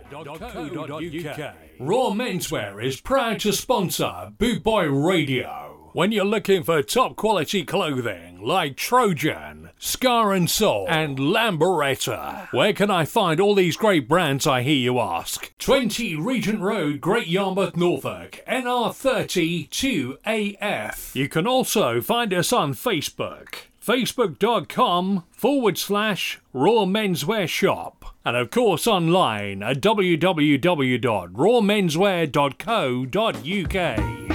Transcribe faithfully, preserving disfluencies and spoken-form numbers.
dot co dot U K. Raw Menswear is proud to sponsor Boot Boy Radio. When you're looking for top quality clothing like Trojan, Scar and Soul, and Lamberetta, where can I find all these great brands, I hear you ask? twenty Regent Road, Great Yarmouth, Norfolk, N R thirty two A F. You can also find us on Facebook. Facebook.com forward slash Raw Menswear Shop. And of course online at w w w dot raw menswear dot co dot U K.